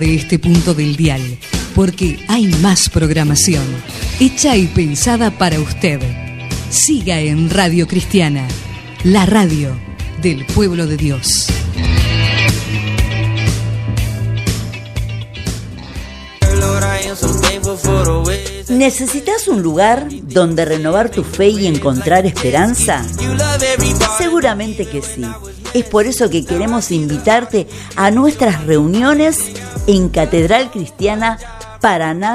de este punto del dial, porque hay más programación, hecha y pensada para usted. Siga en Radio Cristiana, la radio del pueblo de Dios. ¿Necesitas un lugar donde renovar tu fe y encontrar esperanza? Seguramente que sí. Es por eso que queremos invitarte a nuestras reuniones en Catedral Cristiana Paraná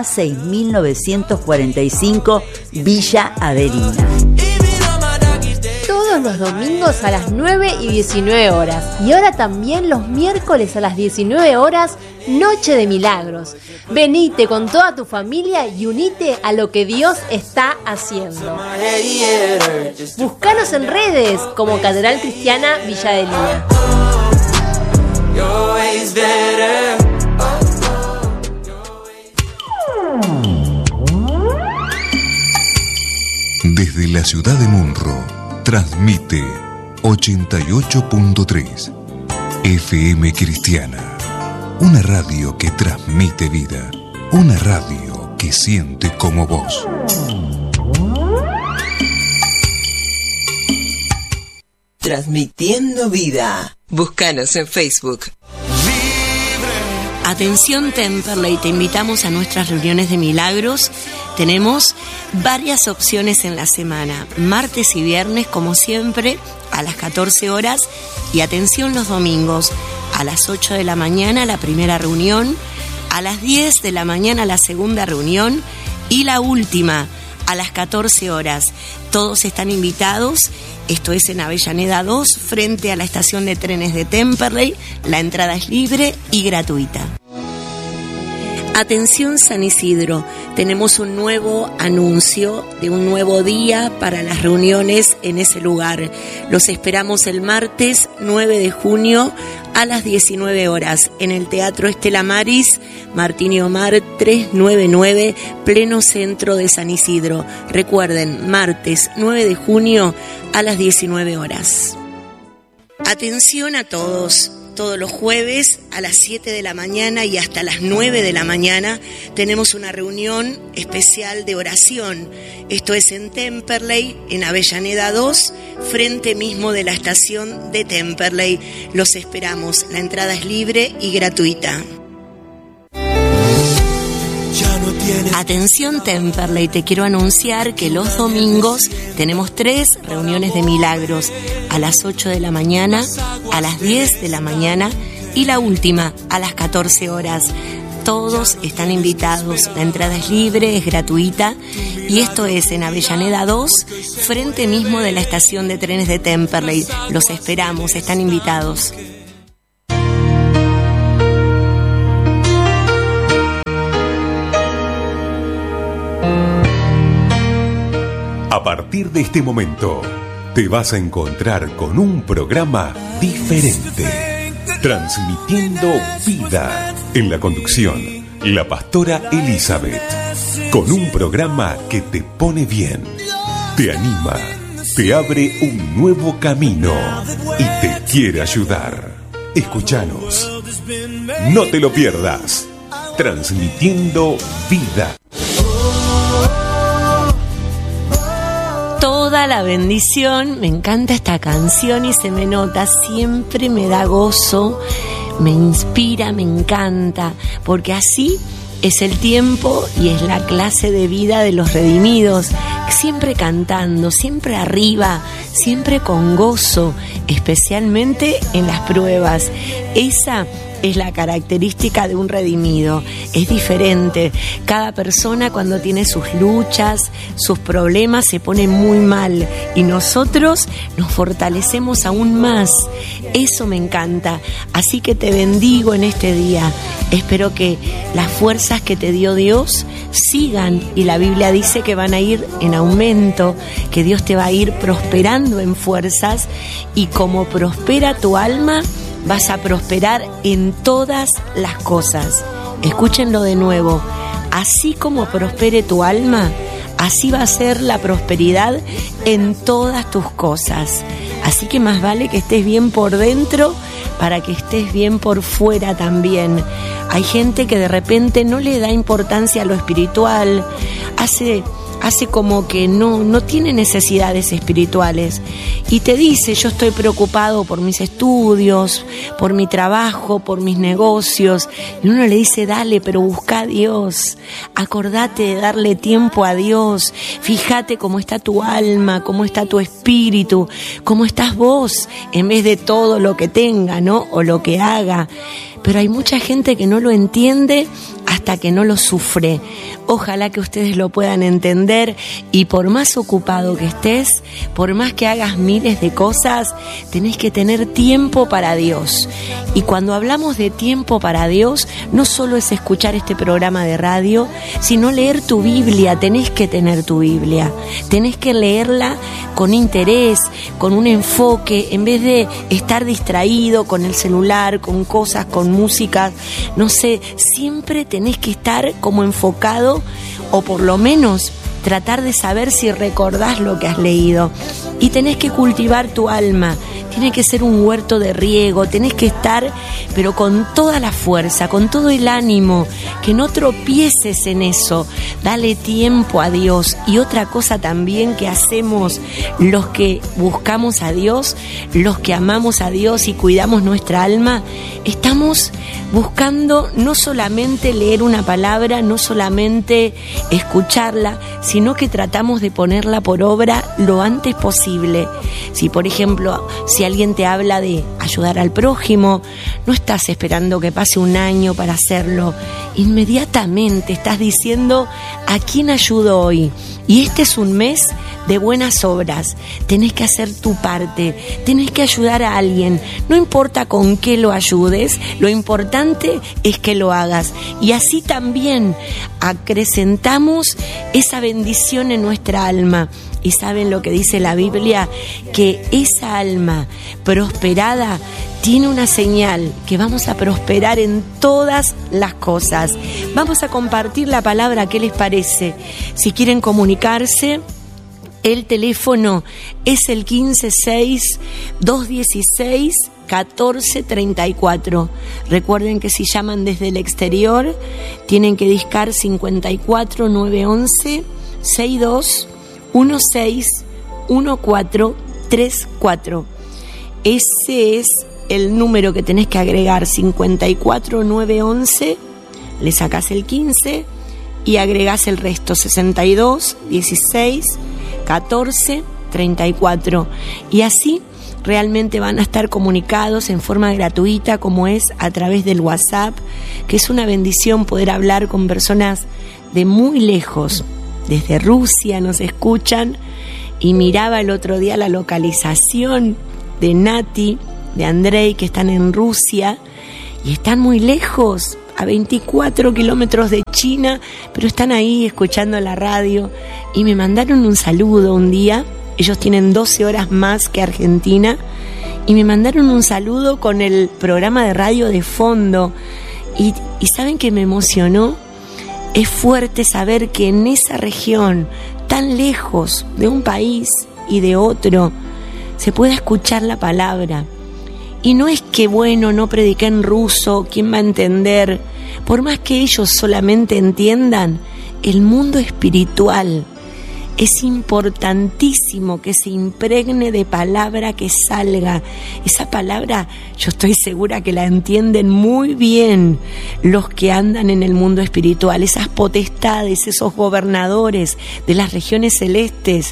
6945, Villa Adelina. Todos los domingos a las 9 y 19 horas. Y ahora también los miércoles a las 19 horas, Noche de Milagros. Venite con toda tu familia y unite a lo que Dios está haciendo. Búscanos en redes como Catedral Cristiana Villa Adelina. Desde la ciudad de Munro, transmite 88.3 FM Cristiana. Una radio que transmite vida. Una radio que siente como vos. Transmitiendo vida. Búscanos en Facebook. Atención Temperley, te invitamos a nuestras reuniones de milagros. Tenemos varias opciones en la semana, martes y viernes como siempre a las 14 horas y atención los domingos a las 8 de la mañana la primera reunión, a las 10 de la mañana la segunda reunión y la última a las 14 horas. Todos están invitados. Esto es en Avellaneda 2, frente a la estación de trenes de Temperley. La entrada es libre y gratuita. Atención San Isidro, tenemos un nuevo anuncio de un nuevo día para las reuniones en ese lugar. Los esperamos el martes 9 de junio a las 19 horas en el Teatro Estela Maris, Martín y Omar 399, pleno centro de San Isidro. Recuerden, martes 9 de junio a las 19 horas. Atención a todos. Todos los jueves a las 7 de la mañana y hasta las 9 de la mañana tenemos una reunión especial de oración. Esto es en Temperley, en Avellaneda 2, frente mismo de la estación de Temperley. Los esperamos. La entrada es libre y gratuita. Atención Temperley, te quiero anunciar que los domingos tenemos 3 reuniones de milagros, a las 8 de la mañana, a las 10 de la mañana y la última a las 14 horas. Todos están invitados, la entrada es libre, es gratuita y esto es en Avellaneda 2, frente mismo de la estación de trenes de Temperley. Los esperamos, están invitados. A partir de este momento, te vas a encontrar con un programa diferente. Transmitiendo vida. En la conducción, la pastora Elizabeth. Con un programa que te pone bien, te anima, te abre un nuevo camino y te quiere ayudar. Escúchanos. No te lo pierdas. Transmitiendo vida. Toda la bendición, me encanta esta canción y se me nota, siempre me da gozo, me inspira, me encanta, porque así es el tiempo y es la clase de vida de los redimidos, siempre cantando, siempre arriba, siempre con gozo, especialmente en las pruebas. Esa es la característica de un redimido, es diferente. Cada persona cuando tiene sus luchas, sus problemas se pone muy mal y nosotros nos fortalecemos aún más. Eso me encanta, así que te bendigo en este día. Espero que las fuerzas que te dio Dios sigan y la Biblia dice que van a ir en aumento, que Dios te va a ir prosperando en fuerzas y como prospera tu alma, vas a prosperar en todas las cosas. Escúchenlo de nuevo. Así como prospere tu alma, así va a ser la prosperidad en todas tus cosas. Así que más vale que estés bien por dentro para que estés bien por fuera también. Hay gente que de repente no le da importancia a lo espiritual, hace como que no tiene necesidades espirituales y te dice: yo estoy preocupado por mis estudios, por mi trabajo, por mis negocios, y uno le dice: dale, pero busca a Dios, acordate de darle tiempo a Dios, fíjate cómo está tu alma, cómo está tu espíritu, cómo estás vos, en vez de todo lo que tenga, ¿no? O lo que haga. Pero hay mucha gente que no lo entiende hasta que no lo sufre. Ojalá que ustedes lo puedan entender, y por más ocupado que estés, por más que hagas miles de cosas, tenés que tener tiempo para Dios. Y cuando hablamos de tiempo para Dios, no solo es escuchar este programa de radio, sino leer tu Biblia. Tenés que tener tu Biblia, tenés que leerla con interés, con un enfoque, en vez de estar distraído con el celular, con cosas, con música, no sé, siempre tenés que estar como enfocado, o por lo menos tratar de saber si recordás lo que has leído. Y tenés que cultivar tu alma, tiene que ser un huerto de riego, tenés que estar, pero con toda la fuerza, con todo el ánimo, que no tropieces en eso. Dale tiempo a Dios. Y otra cosa también que hacemos los que buscamos a Dios, los que amamos a Dios y cuidamos nuestra alma, estamos buscando no solamente leer una palabra, no solamente escucharla, sino que tratamos de ponerla por obra lo antes posible. Si, por ejemplo, si alguien te habla de ayudar al prójimo, no estás esperando que pase un año para hacerlo. Inmediatamente estás diciendo: ¿a quién ayudo hoy? Y este es un mes de buenas obras. Tenés que hacer tu parte, tenés que ayudar a alguien. No importa con qué lo ayudes, lo importante es que lo hagas. Y así también acrecentamos esa bendición en nuestra alma. Y saben lo que dice la Biblia, que esa alma prosperada tiene una señal, que vamos a prosperar en todas las cosas. Vamos a compartir la palabra, ¿qué les parece? Si quieren comunicarse, el teléfono es el 156-216-1434. Recuerden que si llaman desde el exterior, tienen que discar 54-911-62-16-1434. Ese es el número que tenés que agregar, 54-911, le sacás el 15 y agregás el resto, 62-16-14-34. Y así realmente van a estar comunicados en forma gratuita, como es a través del WhatsApp, que es una bendición poder hablar con personas de muy lejos. Desde Rusia nos escuchan, y miraba el otro día la localización de Nati, de Andrei, que están en Rusia y están muy lejos, a 24 kilómetros de China, pero están ahí escuchando la radio, y me mandaron un saludo un día. Ellos tienen 12 horas más que Argentina, y me mandaron un saludo con el programa de radio de fondo, y ¿saben qué me emocionó? Es fuerte saber que en esa región, tan lejos de un país y de otro, se pueda escuchar la palabra. Y no es que, bueno, no prediqué en ruso, ¿quién va a entender? Por más que ellos solamente entiendan, el mundo espiritual es importantísimo que se impregne de palabra que salga. Esa palabra yo estoy segura que la entienden muy bien los que andan en el mundo espiritual, esas potestades, esos gobernadores de las regiones celestes.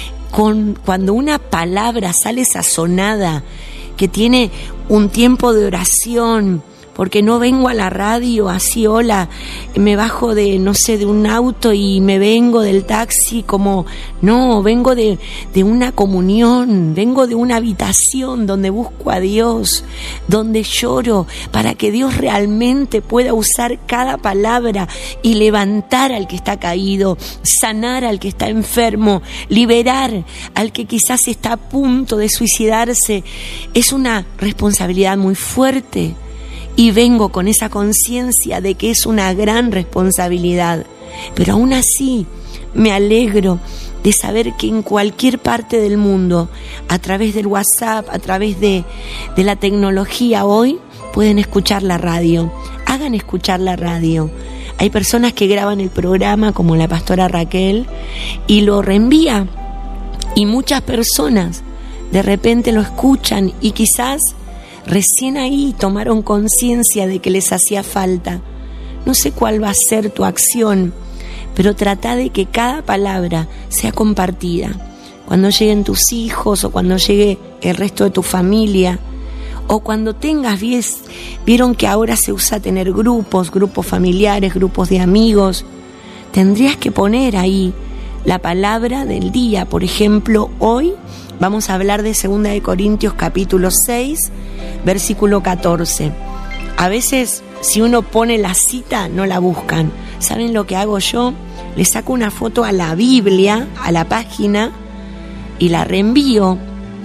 Cuando una palabra sale sazonada, que tiene un tiempo de oración, porque no vengo a la radio así, hola, me bajo de, no sé, de un auto y me vengo del taxi, como, no, vengo de una comunión, vengo de una habitación donde busco a Dios, donde lloro, para que Dios realmente pueda usar cada palabra y levantar al que está caído, sanar al que está enfermo, liberar al que quizás está a punto de suicidarse. Es una responsabilidad muy fuerte. Y vengo con esa conciencia de que es una gran responsabilidad. Pero aún así me alegro de saber que en cualquier parte del mundo, a través del WhatsApp, a través de la tecnología hoy, pueden escuchar la radio. Hagan escuchar la radio. Hay personas que graban el programa, como la pastora Raquel, y lo reenvía. Y muchas personas de repente lo escuchan y quizás recién ahí tomaron conciencia de que les hacía falta. No sé cuál va a ser tu acción, pero trata de que cada palabra sea compartida. Cuando lleguen tus hijos o cuando llegue el resto de tu familia, o cuando tengas, vieron que ahora se usa tener grupos familiares, grupos de amigos, tendrías que poner ahí la palabra del día. Por ejemplo, hoy vamos a hablar de 2 Corintios capítulo 6, versículo 14. A veces, si uno pone la cita, no la buscan. ¿Saben lo que hago yo? Le saco una foto a la Biblia, a la página, y la reenvío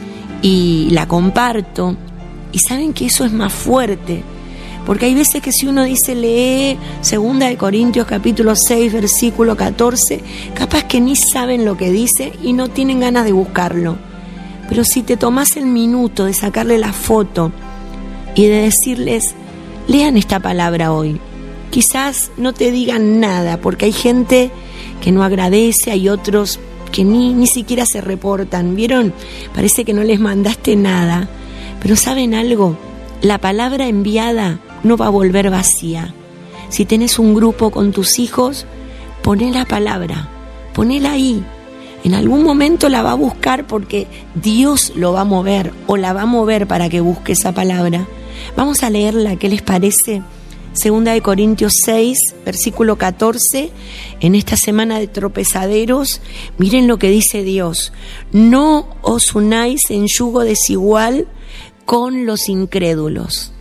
y la comparto. Y saben que eso es más fuerte, porque hay veces que si uno dice lee 2 Corintios capítulo 6 versículo 14, capaz que ni saben lo que dice y no tienen ganas de buscarlo. Pero si te tomás el minuto de sacarle la foto y de decirles, lean esta palabra hoy, quizás no te digan nada, porque hay gente que no agradece, hay otros que ni siquiera se reportan, ¿vieron? Parece que no les mandaste nada. Pero ¿saben algo? La palabra enviada no va a volver vacía. Si tenés un grupo con tus hijos, poné la palabra, ponela ahí. En algún momento la va a buscar porque Dios lo va a mover o la va a mover para que busque esa palabra. Vamos a leerla, ¿qué les parece? 2 Corintios 6, versículo 14. En esta semana de tropezaderos, miren lo que dice Dios. No os unáis en yugo desigual con los incrédulos.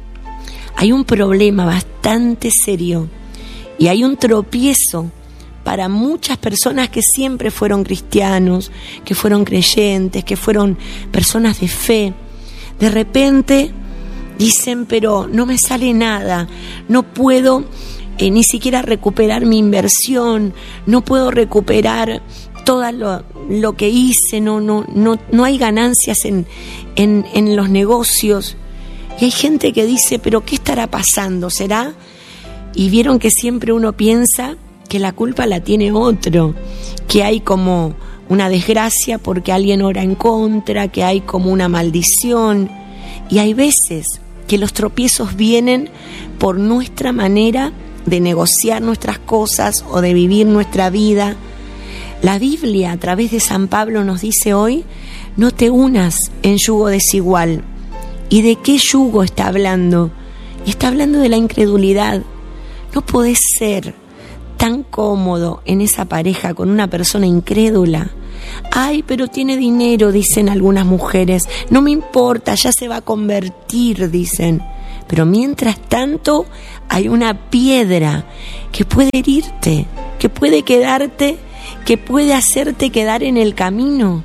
Hay un problema bastante serio y hay un tropiezo para muchas personas que siempre fueron cristianos, que fueron creyentes, que fueron personas de fe. De repente dicen, pero no me sale nada, no puedo ni siquiera recuperar mi inversión, no puedo recuperar todo lo que hice, no hay ganancias en los negocios. Y hay gente que dice, pero ¿qué estará pasando? ¿Será? Y vieron que siempre uno piensa que la culpa la tiene otro, que hay como una desgracia porque alguien ora en contra, que hay como una maldición. Y hay veces que los tropiezos vienen por nuestra manera de negociar nuestras cosas o de vivir nuestra vida. La Biblia, a través de San Pablo, nos dice hoy, no te unas en yugo desigual. ¿Y de qué yugo está hablando? Y está hablando de la incredulidad. No podés ser tan cómodo en esa pareja con una persona incrédula. Ay, pero tiene dinero, dicen algunas mujeres. No me importa, ya se va a convertir, dicen. Pero mientras tanto hay una piedra que puede herirte, que puede quedarte, que puede hacerte quedar en el camino.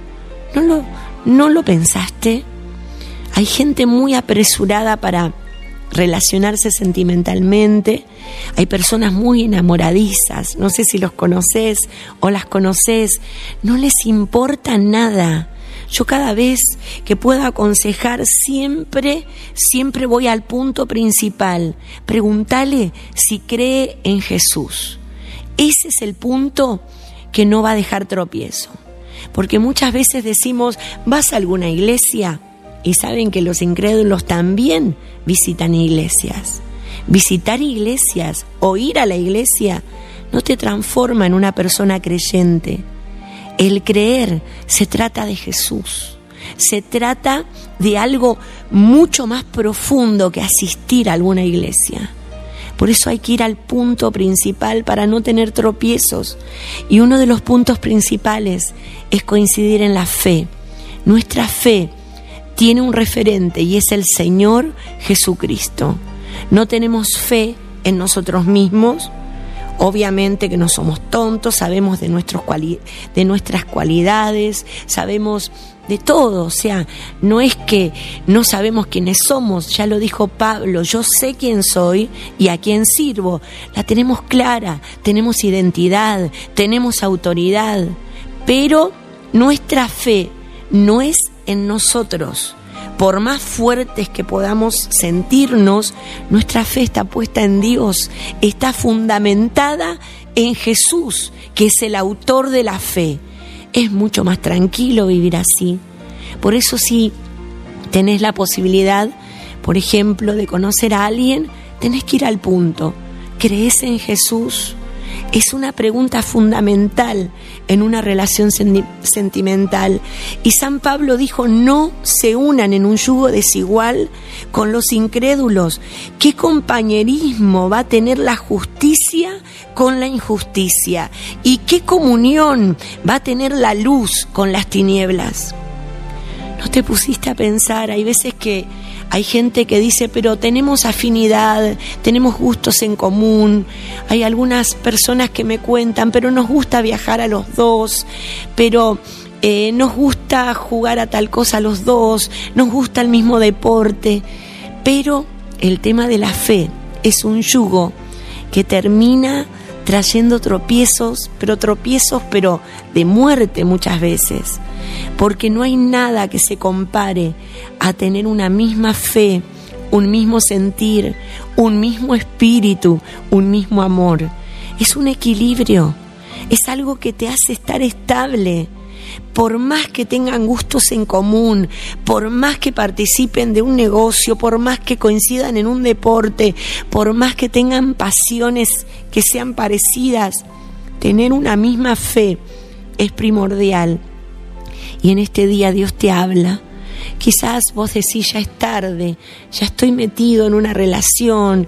¿No lo pensaste? Hay gente muy apresurada para relacionarse sentimentalmente. Hay personas muy enamoradizas, no sé si los conoces o las conoces, no les importa nada. Yo cada vez que puedo aconsejar siempre voy al punto principal. Pregúntale si cree en Jesús. Ese es el punto que no va a dejar tropiezo. Porque muchas veces decimos, ¿vas a alguna iglesia? Y saben que los incrédulos también visitan iglesias. Visitar iglesias o ir a la iglesia no te transforma en una persona creyente. El creer se trata de Jesús. Se trata de algo mucho más profundo que asistir a alguna iglesia. Por eso hay que ir al punto principal para no tener tropiezos. Y uno de los puntos principales es coincidir en la fe. Nuestra fe tiene un referente y es el Señor Jesucristo. No tenemos fe en nosotros mismos. Obviamente que no somos tontos, sabemos de nuestras cualidades, sabemos de todo. O sea, no es que no sabemos quiénes somos, ya lo dijo Pablo, yo sé quién soy y a quién sirvo. La tenemos clara, tenemos identidad, tenemos autoridad, pero nuestra fe no es en nosotros. Por más fuertes que podamos sentirnos, nuestra fe está puesta en Dios, está fundamentada en Jesús, que es el autor de la fe. Es mucho más tranquilo vivir así. Por eso, si tenés la posibilidad, por ejemplo, de conocer a alguien, tenés que ir al punto. ¿Crees en Jesús? Es una pregunta fundamental en una relación sentimental. Y San Pablo dijo: no se unan en un yugo desigual con los incrédulos. ¿Qué compañerismo va a tener la justicia con la injusticia? ¿Y qué comunión va a tener la luz con las tinieblas? ¿No te pusiste a pensar? Hay veces que hay gente que dice: pero tenemos afinidad, tenemos gustos en común. Hay algunas personas que me cuentan: pero nos gusta viajar a los dos, pero nos gusta jugar a tal cosa a los dos, nos gusta el mismo deporte. Pero el tema de la fe es un yugo que termina trayendo tropiezos, pero de muerte muchas veces. Porque no hay nada que se compare a tener una misma fe, un mismo sentir, un mismo espíritu, un mismo amor. Es un equilibrio, es algo que te hace estar estable. Por más que tengan gustos en común, por más que participen de un negocio, por más que coincidan en un deporte, por más que tengan pasiones que sean parecidas, tener una misma fe es primordial. Y en este día Dios te habla. Quizás vos decís: ya es tarde, ya estoy metido en una relación,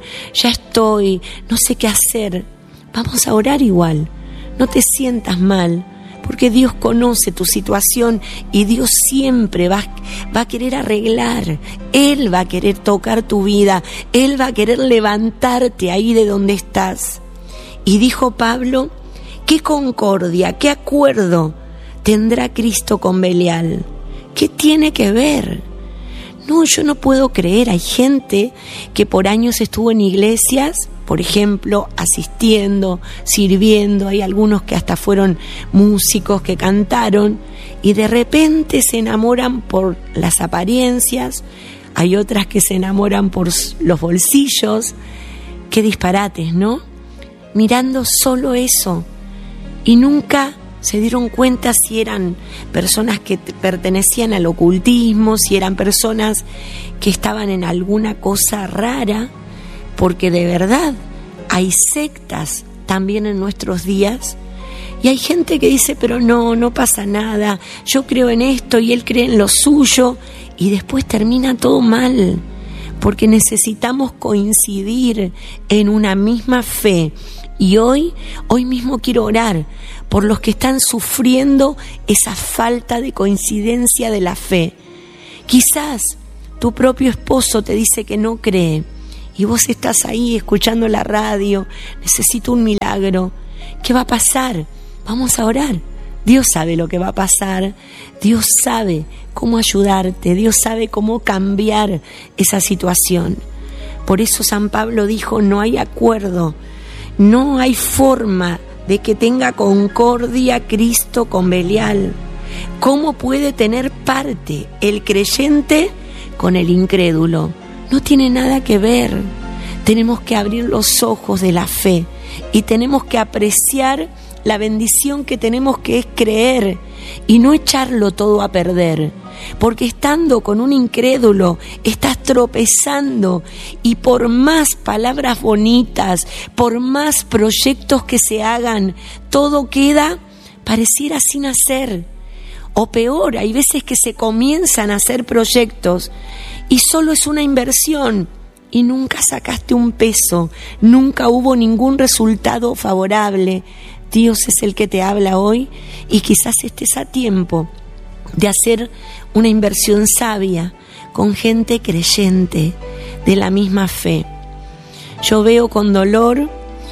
no sé qué hacer. Vamos a orar igual, no te sientas mal, porque Dios conoce tu situación y Dios siempre va a querer arreglar. Él va a querer tocar tu vida, Él va a querer levantarte ahí de donde estás. Y dijo Pablo: ¿qué concordia, qué acuerdo tendrá Cristo con Belial? ¿Qué tiene que ver? No, yo no puedo creer. Hay gente que por años estuvo en iglesias, por ejemplo, asistiendo, sirviendo. Hay algunos que hasta fueron músicos, que cantaron, y de repente se enamoran por las apariencias. Hay otras que se enamoran por los bolsillos. Qué disparates, ¿no? Mirando solo eso, y nunca se dieron cuenta si eran personas que pertenecían al ocultismo, si eran personas que estaban en alguna cosa rara, porque de verdad hay sectas también en nuestros días. Y hay gente que dice: pero no pasa nada, yo creo en esto y él cree en lo suyo, y después termina todo mal, porque necesitamos coincidir en una misma fe. Y hoy mismo quiero orar por los que están sufriendo esa falta de coincidencia de la fe. Quizás tu propio esposo te dice que no cree, y vos estás ahí escuchando la radio: necesito un milagro. ¿Qué va a pasar? Vamos a orar. Dios sabe lo que va a pasar, Dios sabe cómo ayudarte, Dios sabe cómo cambiar esa situación. Por eso San Pablo dijo: no hay acuerdo, no hay forma de que tenga concordia Cristo con Belial. ¿Cómo puede tener parte el creyente con el incrédulo? No tiene nada que ver. Tenemos que abrir los ojos de la fe y tenemos que apreciar la bendición que tenemos, que es creer, y no echarlo todo a perder, porque estando con un incrédulo estás tropezando, y por más palabras bonitas, por más proyectos que se hagan, todo queda pareciera sin hacer. O peor, hay veces que se comienzan a hacer proyectos y solo es una inversión y nunca sacaste un peso, nunca hubo ningún resultado favorable. Dios es el que te habla hoy, y quizás estés a tiempo de hacer una inversión sabia con gente creyente de la misma fe. Yo veo con dolor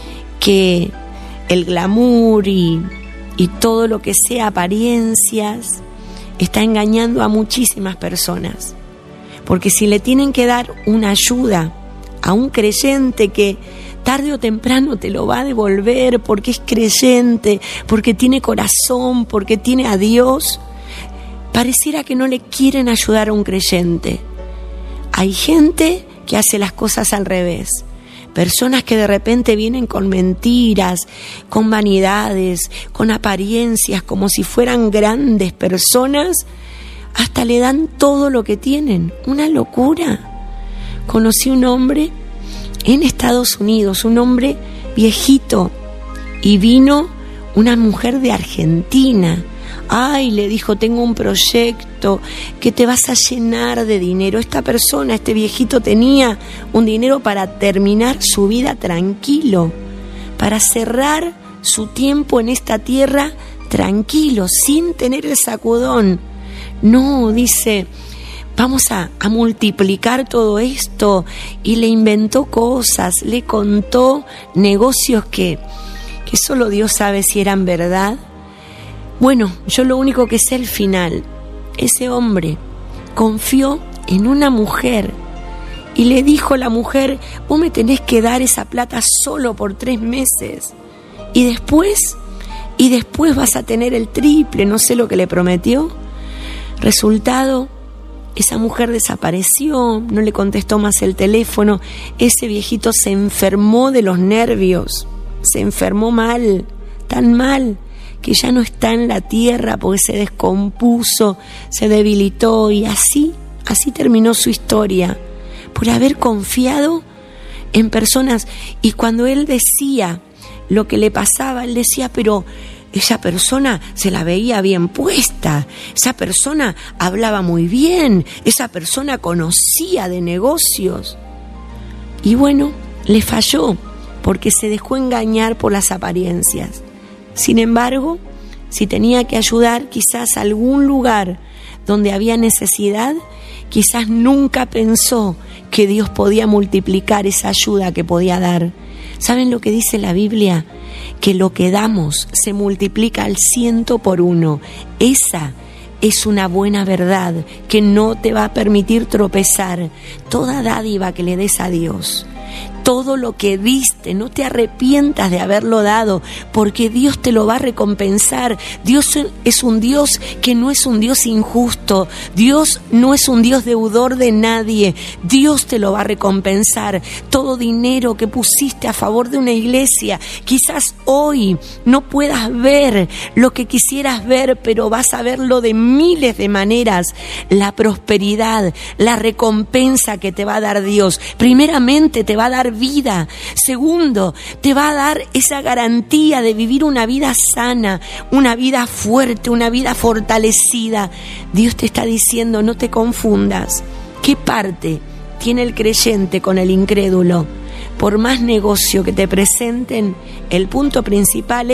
que el glamour y todo lo que sea apariencias está engañando a muchísimas personas, porque si le tienen que dar una ayuda a un creyente que tarde o temprano te lo va a devolver porque es creyente, porque tiene corazón, porque tiene a Dios. Pareciera que no le quieren ayudar a un creyente. Hay gente que hace las cosas al revés. Personas que de repente vienen con mentiras, con vanidades, con apariencias, como si fueran grandes personas, hasta le dan todo lo que tienen. Una locura. Conocí un hombre en Estados Unidos, un hombre viejito, y vino una mujer de Argentina. Ay, le dijo, tengo un proyecto que te vas a llenar de dinero. Esta persona, este viejito, tenía un dinero para terminar su vida tranquilo, para cerrar su tiempo en esta tierra tranquilo, sin tener el sacudón. No, dice, vamos a multiplicar todo esto. Y le inventó cosas, le contó negocios que solo Dios sabe si eran verdad. Bueno, yo lo único que sé el final. Ese hombre confió en una mujer y le dijo a la mujer, vos me tenés que dar esa plata solo por 3 meses. Y después vas a tener el triple, no sé lo que le prometió. Resultado, esa mujer desapareció, no le contestó más el teléfono. Ese viejito se enfermó de los nervios, se enfermó mal, tan mal, que ya no está en la tierra porque se descompuso, se debilitó, y así terminó su historia, por haber confiado en personas. Y cuando él decía lo que le pasaba, él decía, pero esa persona se la veía bien puesta, esa persona hablaba muy bien, esa persona conocía de negocios. Y bueno, le falló porque se dejó engañar por las apariencias. Sin embargo, si tenía que ayudar quizás a algún lugar donde había necesidad, quizás nunca pensó que Dios podía multiplicar esa ayuda que podía dar. ¿Saben lo que dice la Biblia? Que lo que damos se multiplica al 100 por 1. Esa es una buena verdad que no te va a permitir tropezar. Toda dádiva que le des a Dios, todo lo que diste, no te arrepientas de haberlo dado, porque Dios te lo va a recompensar. Dios es un Dios que no es un Dios injusto. Dios no es un Dios deudor de nadie. Dios te lo va a recompensar. Todo dinero que pusiste a favor de una iglesia, quizás hoy no puedas ver lo que quisieras ver, pero vas a verlo de miles de maneras. La prosperidad, la recompensa que te va a dar Dios. Primeramente te va a dar vida. Segundo, te va a dar esa garantía de vivir una vida sana, una vida fuerte, una vida fortalecida. Dios te está diciendo, no te confundas. ¿Qué parte tiene el creyente con el incrédulo? Por más negocio que te presenten, el punto principal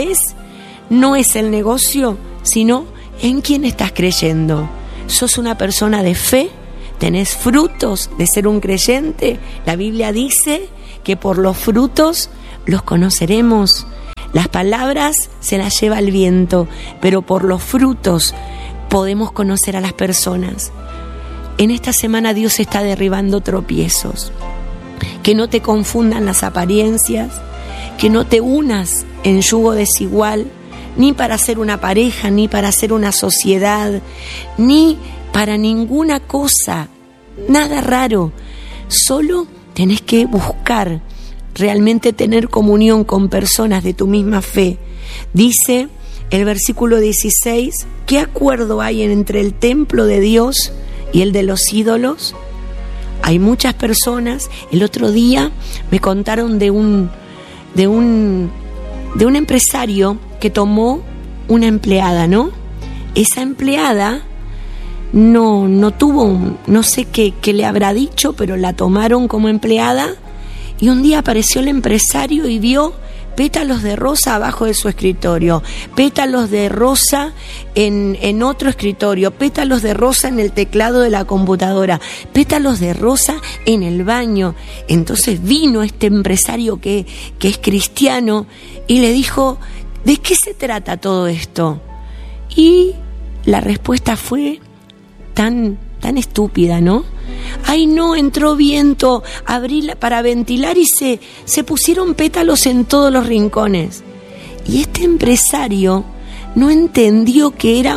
no es el negocio, sino en quién estás creyendo. ¿Sos una persona de fe? ¿Tenés frutos de ser un creyente? La Biblia dice que por los frutos los conoceremos. Las palabras se las lleva el viento, pero por los frutos podemos conocer a las personas. En esta semana Dios está derribando tropiezos. Que no te confundan las apariencias, que no te unas en yugo desigual, ni para ser una pareja, ni para ser una sociedad, ni para ninguna cosa, nada raro. Solo tenés que buscar realmente tener comunión con personas de tu misma fe. Dice el versículo 16, ¿qué acuerdo hay entre el templo de Dios y el de los ídolos? Hay muchas personas. El otro día me contaron de un empresario que tomó una empleada, ¿no? Esa empleada no tuvo, no sé qué le habrá dicho, pero la tomaron como empleada, y un día apareció el empresario y vio pétalos de rosa abajo de su escritorio, pétalos de rosa en otro escritorio, pétalos de rosa en el teclado de la computadora, pétalos de rosa en el baño. Entonces vino este empresario que es cristiano y le dijo, ¿de qué se trata todo esto? Y la respuesta fue tan estúpida, ¿no? Ay no, entró viento, abrí para ventilar y se pusieron pétalos en todos los rincones. Y este empresario no entendió que era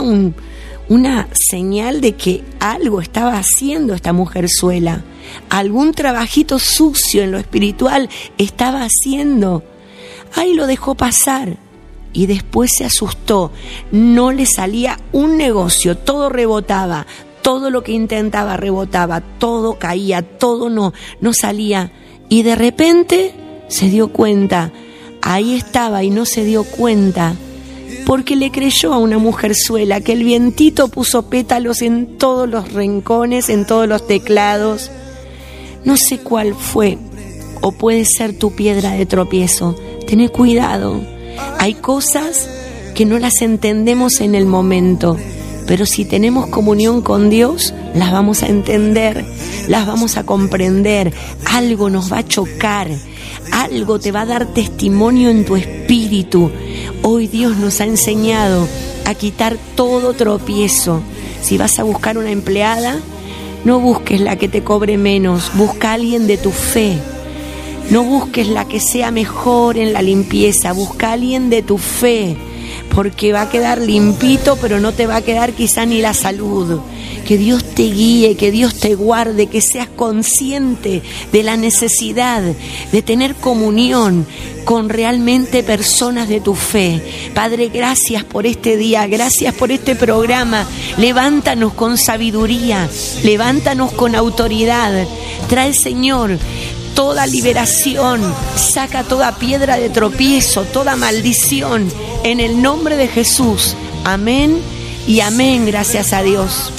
una señal de que algo estaba haciendo esta mujerzuela. Algún trabajito sucio en lo espiritual estaba haciendo. Ahí lo dejó pasar y después se asustó. No le salía un negocio, todo rebotaba, todo lo que intentaba rebotaba, todo caía, todo no salía. Y de repente se dio cuenta, ahí estaba y no se dio cuenta, porque le creyó a una mujerzuela que el vientito puso pétalos en todos los rincones, en todos los teclados. No sé cuál fue, o puede ser tu piedra de tropiezo. Tené cuidado. Hay cosas que no las entendemos en el momento, pero si tenemos comunión con Dios, las vamos a entender, las vamos a comprender. Algo nos va a chocar, algo te va a dar testimonio en tu espíritu. Hoy Dios nos ha enseñado a quitar todo tropiezo. Si vas a buscar una empleada, no busques la que te cobre menos, busca a alguien de tu fe. No busques la que sea mejor en la limpieza, busca a alguien de tu fe, porque va a quedar limpito, pero no te va a quedar quizá ni la salud. Que Dios te guíe, que Dios te guarde, que seas consciente de la necesidad de tener comunión con realmente personas de tu fe. Padre, gracias por este día, gracias por este programa. Levántanos con sabiduría, levántanos con autoridad. Trae, Señor, toda liberación, saca toda piedra de tropiezo, toda maldición, en el nombre de Jesús. Amén y amén, gracias a Dios.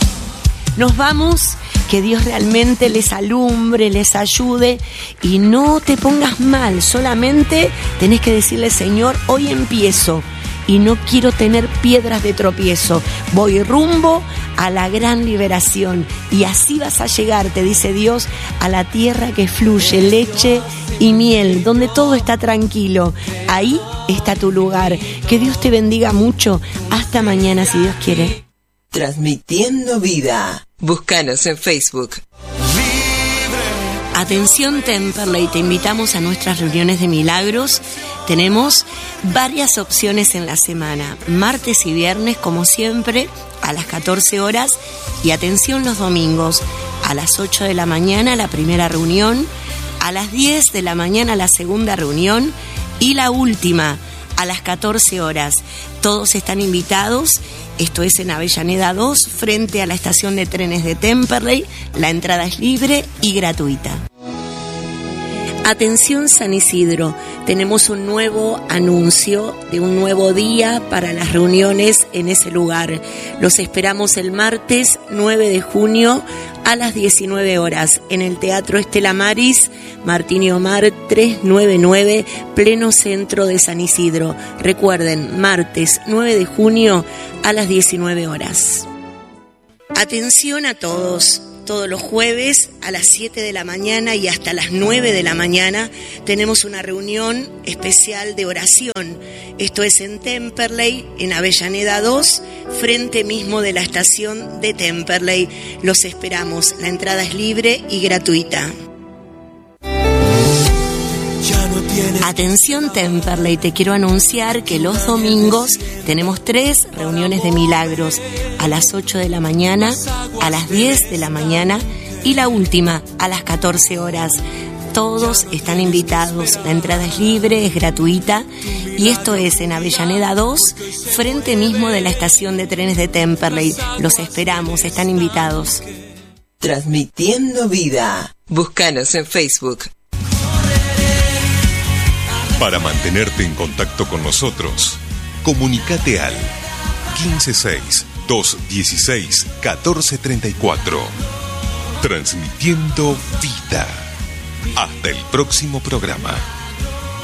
Nos vamos, que Dios realmente les alumbre, les ayude y no te pongas mal, solamente tenés que decirle: Señor, hoy empiezo y no quiero tener piedras de tropiezo, voy rumbo a la gran liberación y así vas a llegar, te dice Dios, a la tierra que fluye leche y miel, donde todo está tranquilo. Ahí está tu lugar. Que Dios te bendiga mucho. Hasta mañana, si Dios quiere. Transmitiendo vida. Búscanos en Facebook. Atención Temperley, te invitamos a nuestras reuniones de milagros. Tenemos varias opciones en la semana, martes y viernes como siempre a las 14 horas y atención los domingos a las 8 de la mañana la primera reunión, a las 10 de la mañana la segunda reunión y la última a las 14 horas. Todos están invitados. Esto es en Avellaneda 2, frente a la estación de trenes de Temperley. La entrada es libre y gratuita. Atención San Isidro, tenemos un nuevo anuncio de un nuevo día para las reuniones en ese lugar. Los esperamos el martes 9 de junio a las 19 horas en el Teatro Estela Maris, Martín y Omar 399, pleno centro de San Isidro. Recuerden, martes 9 de junio a las 19 horas. Atención a todos. Todos los jueves a las 7 de la mañana y hasta las 9 de la mañana tenemos una reunión especial de oración. Esto es en Temperley, en Avellaneda 2, frente mismo de la estación de Temperley. Los esperamos. La entrada es libre y gratuita. Atención Temperley, te quiero anunciar que los domingos tenemos 3 reuniones de milagros, a las 8 de la mañana, a las 10 de la mañana y la última a las 14 horas. Todos están invitados, la entrada es libre, es gratuita y esto es en Avellaneda 2, frente mismo de la estación de trenes de Temperley. Los esperamos, están invitados. Transmitiendo vida. Búscanos en Facebook. Para mantenerte en contacto con nosotros, comunícate al 156-216-1434. Transmitiendo vida. Hasta el próximo programa.